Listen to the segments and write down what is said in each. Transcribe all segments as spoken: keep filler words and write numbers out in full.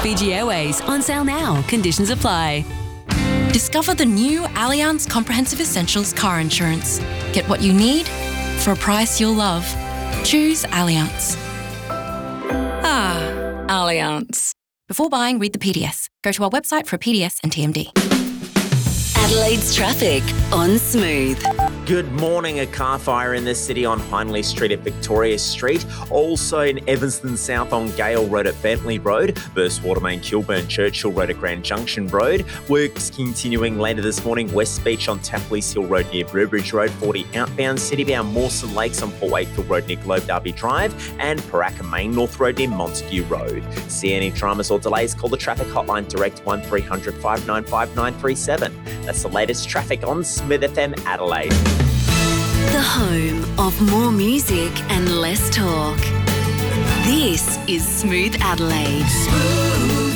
Fiji Airways, on sale now. Conditions apply. Discover the new Allianz Comprehensive Essentials car insurance. Get what you need for a price you'll love. Choose Allianz. Ah, Allianz. Before buying, read the P D S. Go to our website for a P D S and T M D. Adelaide's traffic on Smooth. Good morning. A car fire in the city on Hindley Street at Victoria Street. Also in Evanston South on Gale Road at Bentley Road. Burst water main Kilburn Churchill Road at Grand Junction Road. Works continuing later this morning. West Beach on Tapley's Hill Road near Brewbridge Road. forty outbound. Citybound Mawson Lakes on Port Wakefield Road near Globe Derby Drive. And Paraka Main North Road near Montague Road. See any dramas or delays? Call the traffic hotline direct one three hundred five nine five nine three seven. That's the latest traffic on Smith F M Adelaide. The home of more music and less talk. This is Smooth Adelaide. Smooth.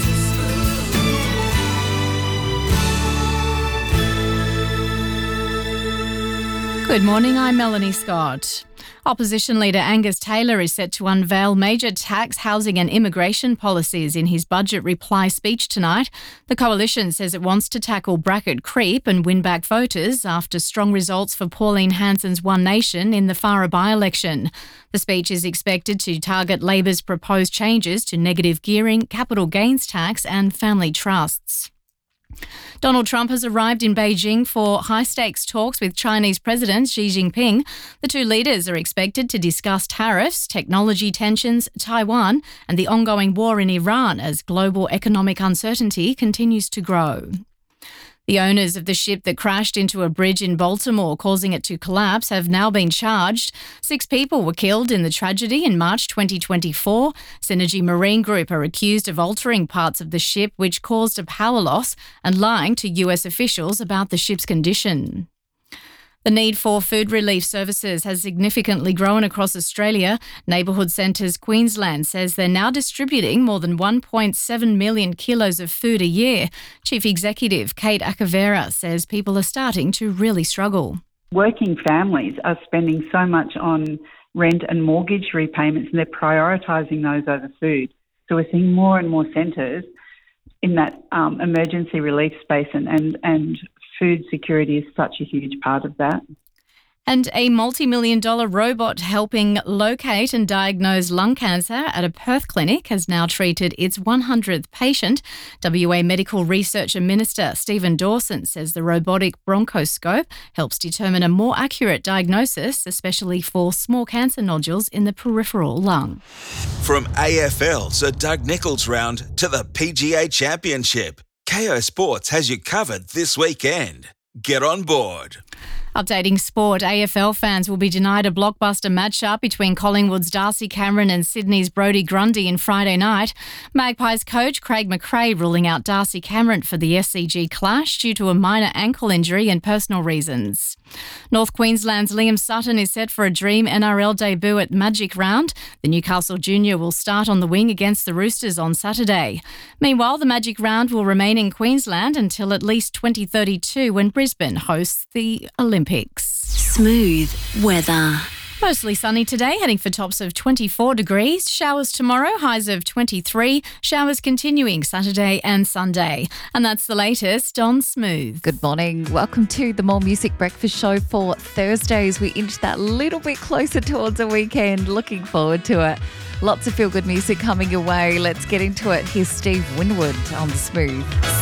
Good morning, I'm Melanie Scott. Opposition leader Angus Taylor is set to unveil major tax, housing and immigration policies in his budget reply speech tonight. The coalition says it wants to tackle bracket creep and win back voters after strong results for Pauline Hanson's One Nation in the Farrer by-election. The speech is expected to target Labor's proposed changes to negative gearing, capital gains tax and family trusts. Donald Trump has arrived in Beijing for high-stakes talks with Chinese President Xi Jinping. The two leaders are expected to discuss tariffs, technology tensions, Taiwan, and the ongoing war in Iran as global economic uncertainty continues to grow. The owners of the ship that crashed into a bridge in Baltimore, causing it to collapse, have now been charged. Six people were killed in the tragedy in March twenty twenty-four. Synergy Marine Group are accused of altering parts of the ship, which caused a power loss, and lying to U S officials about the ship's condition. The need for food relief services has significantly grown across Australia. Neighbourhood Centres Queensland says they're now distributing more than one point seven million kilos of food a year. Chief Executive Kate Acavera says people are starting to really struggle. Working families are spending so much on rent and mortgage repayments and they're prioritising those over food. So we're seeing more and more centres in that um, emergency relief space and, and, and food security is such a huge part of that. And a multi-million dollar robot helping locate and diagnose lung cancer at a Perth clinic has now treated its one hundredth patient. W A Medical Research Minister Stephen Dawson says the robotic bronchoscope helps determine a more accurate diagnosis, especially for small cancer nodules in the peripheral lung. From A F L Sir Doug Nicholls round to the P G A Championship, K O Sports has you covered this weekend. Get on board. Updating sport, A F L fans will be denied a blockbuster matchup between Collingwood's Darcy Cameron and Sydney's Brodie Grundy in Friday night. Magpies coach Craig McRae ruling out Darcy Cameron for the S C G clash due to a minor ankle injury and personal reasons. North Queensland's Liam Sutton is set for a dream N R L debut at Magic Round. The Newcastle junior will start on the wing against the Roosters on Saturday. Meanwhile, the Magic Round will remain in Queensland until at least twenty thirty-two when Brisbane hosts the Olympics. Smooth weather. Mostly sunny today, heading for tops of twenty-four degrees. Showers tomorrow, highs of twenty-three. Showers continuing Saturday and Sunday. And that's the latest on Smooth. Good morning. Welcome to the More Music Breakfast Show for Thursdays. We inch that little bit closer towards a weekend. Looking forward to it. Lots of feel-good music coming your way. Let's get into it. Here's Steve Winwood on the Smooth.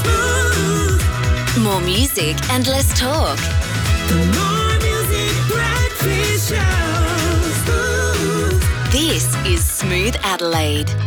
Smooth. More music and less talk. The More Music Breakfast Show. Smooth. This is Smooth Adelaide.